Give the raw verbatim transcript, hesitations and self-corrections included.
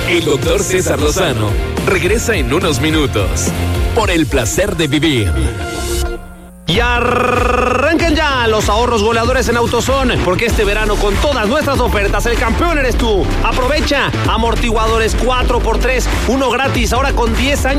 El doctor César Lozano regresa en unos minutos. Por el placer de vivir. Y arrancan ya los ahorros goleadores en AutoZone, porque este verano con todas nuestras ofertas el campeón eres tú. Aprovecha amortiguadores cuatro por tres, uno gratis, ahora con diez años